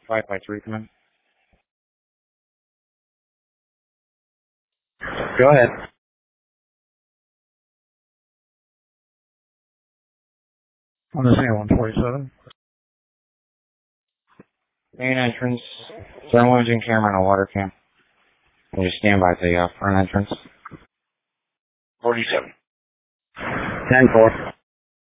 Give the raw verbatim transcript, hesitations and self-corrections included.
five by three, come in. Go ahead. On the same one forty-seven. Main entrance, thermal imaging camera and a water can. And just stand by till you go for an entrance. forty-seven. ten four.